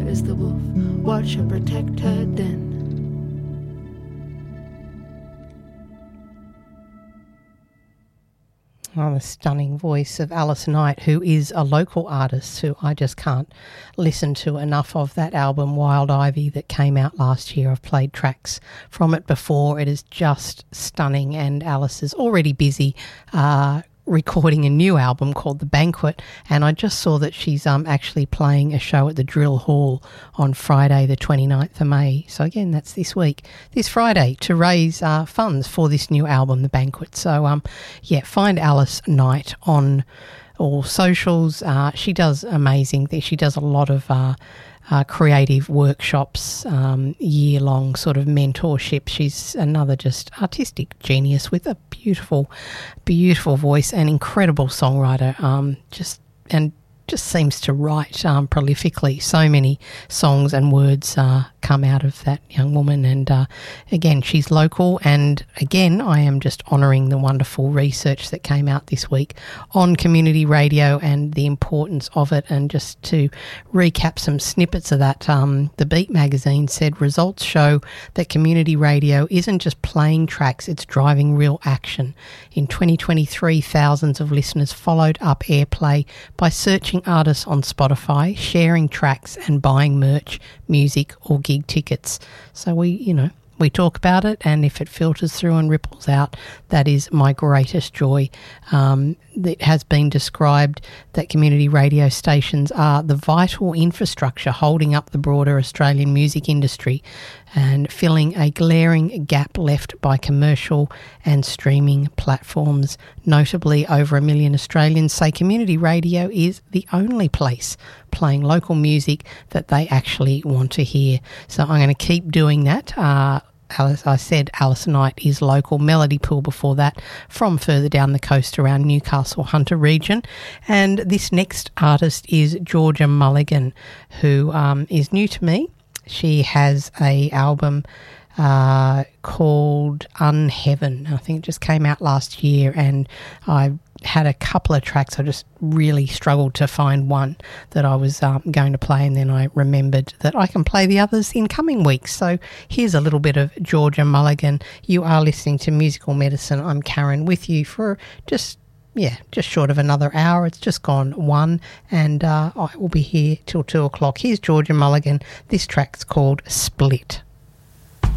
is the wolf. Watch and protect her den. Oh, the stunning voice of Alice Knight, who is a local artist who I just can't listen to enough of. That album, Wild Ivy, that came out last year. I've played tracks from it before. It is just stunning, and Alice is already busy recording a new album called The Banquet, and I just saw that she's actually playing a show at the Drill Hall on Friday the 29th of May. So again, that's this week, this Friday, to raise funds for this new album, The Banquet. So yeah, find Alice Knight on all socials. She does amazing things. She does a lot of creative workshops, year-long sort of mentorship. She's another just artistic genius with a beautiful, beautiful voice and incredible songwriter. Just seems to write prolifically. So many songs and words come out of that young woman, and again, she's local, and again, I am just honouring the wonderful research that came out this week on community radio and the importance of it. And just to recap some snippets of that, the Beat magazine said results show that community radio isn't just playing tracks, it's driving real action. In 2023, thousands of listeners followed up airplay by searching artists on Spotify, sharing tracks and buying merch, music or gig tickets. So we talk about it, and if it filters through and ripples out, that is my greatest joy. It has been described that community radio stations are the vital infrastructure holding up the broader Australian music industry and filling a glaring gap left by commercial and streaming platforms. Notably, over 1 million Australians say community radio is the only place playing local music that they actually want to hear. So I'm going to keep doing that. As I said, Alice Knight is local. Melody Pool before that, from further down the coast around Newcastle, Hunter region. And this next artist is Georgia Mulligan, who is new to me. She has a album called Unheaven. I think it just came out last year, and I had a couple of tracks. I just really struggled to find one that I was going to play, and then I remembered that I can play the others in coming weeks. So here's a little bit of Georgia Mulligan. You are listening to Musical Medicine. I'm Karen, with you for just short of another hour. It's just gone 1, and I will be here till 2 o'clock. Here's Georgia Mulligan. This track's called Split.